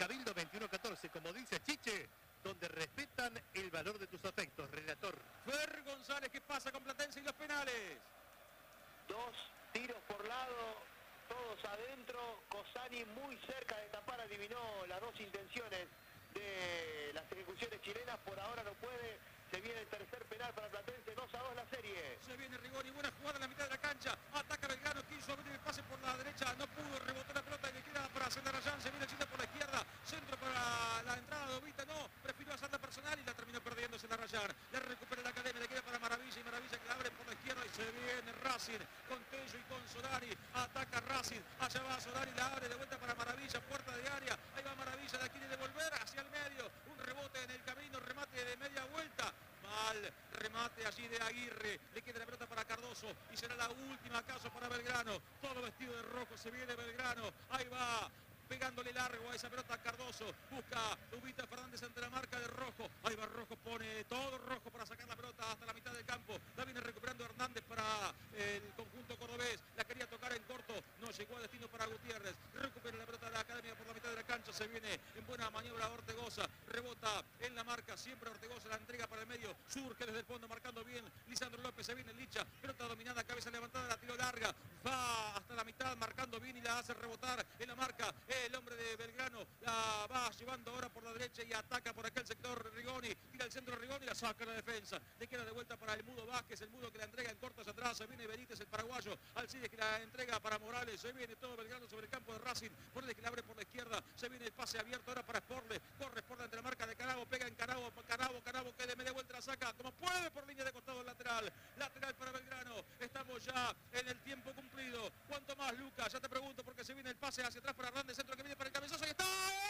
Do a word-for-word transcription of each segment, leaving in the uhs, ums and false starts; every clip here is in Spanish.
Cabildo veintiuno catorce, como dice Chiche, donde respetan el valor de tus afectos. Relator Fer González, ¿qué pasa con Platense y los penales? Dos tiros por lado, todos adentro. Cosani muy cerca de tapar, adivinó las dos intenciones de las ejecuciones chilenas. Por ahora no puede. Se viene el tercer penal para Platense, dos a dos la serie. Se viene Rigoni, buena jugada en la mitad de la cancha. Ataca Belgrano, quiso abrir el pase por la derecha, no pudo, rebotó la pelota y le queda para Sendarayán. Se viene el centro por la izquierda, centro para la entrada de Ubita, no, prefirió hacerla personal y la terminó perdiendo Sendarayán. La recupera la academia, le queda para Maravilla y Maravilla que la abre por la izquierda y se viene Racing con Tello y con Solari. Ataca Racing, allá va Solari, la abre de vuelta para Maravilla, puerta de área. Ahí va Maravilla, la quiere devolver hacia el medio. Un rebote en el camino, remate de media vuelta. Mal remate allí de Aguirre, le queda la pelota para Cardoso y será la última caso para Belgrano. Todo vestido de rojo, se viene Belgrano, ahí va, pegándole largo a esa pelota Cardoso, busca Ubita Fernández ante la marca de Rojo, ahí va Rojo, pone todo rojo para sacar la pelota hasta la mitad del campo. La viene recuperando Hernández para el conjunto cordobés, la quería tocar en corto, no llegó a destino para Gutiérrez. Recupera la pelota de la academia por la mitad de la cancha, se viene en buena maniobra Ortegoza, rebota en la marca, siempre Ortegoza, la entrega para el medio, surge desde el fondo marcando bien Lisandro López, se viene Licha, pelota dominada, cabeza levantada, la tiró larga, va hasta la mitad marcando bien y la hace rebotar en la marca. El hombre de Belgrano la va llevando ahora por la derecha y ataca por aquel sector Rigoni, tira el centro Rigoni y la saca la defensa. Le queda de vuelta para el Mudo Vázquez, el Mudo que la entrega en corto hacia atrás, se viene Benítez, el paraguayo, Alcides que la entrega para Morales, se viene todo Belgrano sobre el campo de Racing, Morales que la abre por la izquierda, se viene el pase abierto ahora para Sporle, corre Sporle ante la marca de Canabo, pega en Canabo, Canabo, Canabo que de media vuelta la saca, como puede por línea de costado lateral, lateral para Belgrano. Estamos ya en el tiempo cumplido. ¿Cuánto más, Lucas? Ya te pregunto porque se viene el pase hacia atrás para Hernández, centro que viene para el cabezazo y está.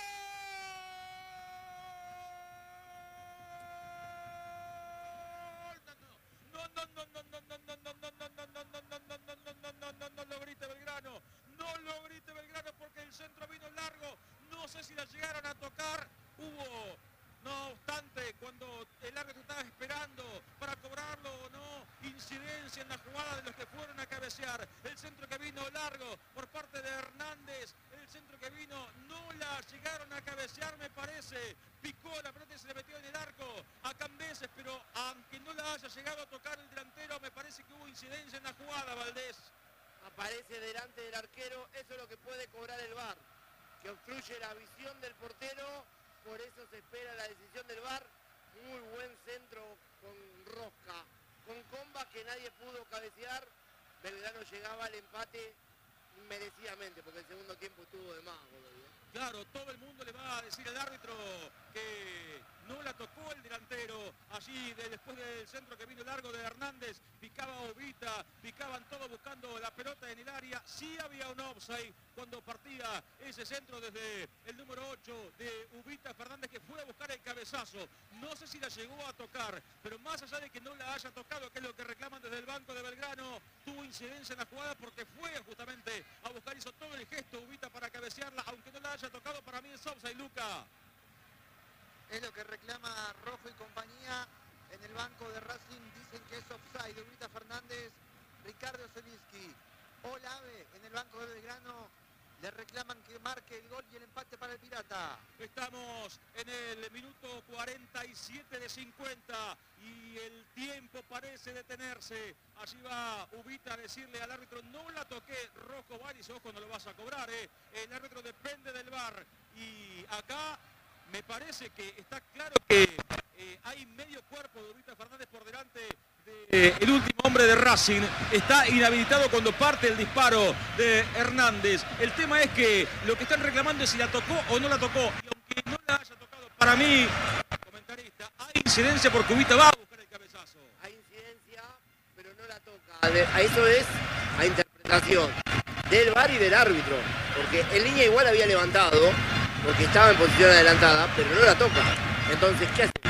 No, no, no, no, no, no, no, no, no, no, no, no, no, no, no, no, no, no, no lo grite Belgrano, no lo grite Belgrano porque el centro vino largo, no sé si la llegaron a tocar, hubo, no obstante, cuando el árbitro estaba esperando para cobrarlo o no, incidencia en la jugada de los que fueron a cabecear, el centro que vino largo por parte de Hernández, el centro que vino, no la llegaron a cabecear me parece, picó la pelota y se le metió en el arco a Cambeses, pero aunque no la haya llegado a tocar el delantero, me parece que hubo incidencia en la jugada, Valdés. Aparece delante del arquero, eso es lo que puede cobrar el V A R, que obstruye la visión del portero, por eso se espera la decisión del V A R. Muy buen centro con Rosca, con Comba que nadie pudo cabecear. Belgrano llegaba al empate merecidamente, porque el segundo tiempo estuvo de más, boludo. Claro, todo el mundo le va a decir al árbitro que no la tocó el delantero. Allí de, después del centro que vino largo de Hernández, picaba Ubita, picaban todos buscando la pelota en el área. Sí había un offside cuando partía ese centro desde el número ocho de Ubita Fernández que fue a buscar el cabezazo. No sé si la llegó a tocar, pero más allá de que no la haya tocado, que es lo que reclaman desde el banco de Belgrano, tuvo incidencia en la jugada porque fue justamente a buscar, hizo todo el gesto Ubita para cabecearla, aunque no la haya tocado, para mí es offside, Luca. Es lo que reclama Rojo y compañía en el banco de Racing, dicen que es offside. Ubita Fernández, Ricardo Zelinsky, Olave en el banco de Belgrano, le reclaman que marque el gol y el empate para el Pirata. Estamos en el minuto cuarenta y siete de cincuenta y el tiempo parece detenerse. Allí va Ubita a decirle al árbitro, no la toqué, Rojo va y dice, ojo, no lo vas a cobrar, ¿eh? El árbitro depende del V A R y acá me parece que está claro que eh, hay medio cuerpo de Ubita Fernández por delante de, eh, el último hombre de Racing. Está inhabilitado cuando parte el disparo de Hernández. El tema es que lo que están reclamando es si la tocó o no la tocó. Y aunque no la haya tocado, para mí, comentarista, hay incidencia porque Ubita va a buscar el cabezazo. Hay incidencia, pero no la toca. A eso es a interpretación del V A R y del árbitro. Porque en línea igual había levantado, porque estaba en posición adelantada, pero no la toca. Entonces, ¿qué hace?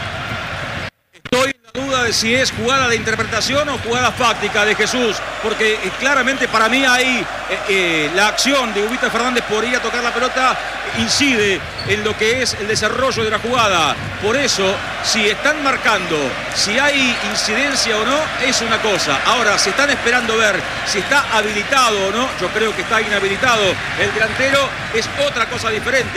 Estoy en la duda de si es jugada de interpretación o jugada fáctica de Jesús, porque eh, claramente para mí ahí eh, eh, la acción de Ubita Fernández por ir a tocar la pelota incide en lo que es el desarrollo de la jugada. Por eso, si están marcando, si hay incidencia o no, es una cosa. Ahora, si están esperando ver si está habilitado o no, yo creo que está inhabilitado el delantero, es otra cosa diferente.